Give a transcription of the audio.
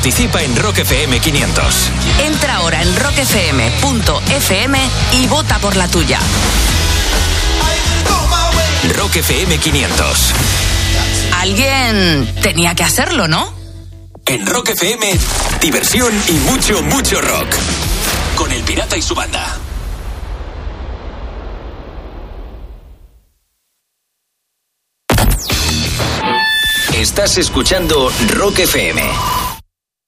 Participa en Rock FM 500. Entra ahora en rockfm.fm y vota por la tuya. Rock FM 500. Alguien tenía que hacerlo, ¿no? En Rock FM, diversión y mucho, mucho rock. Con El Pirata y su banda. Estás escuchando Rock FM.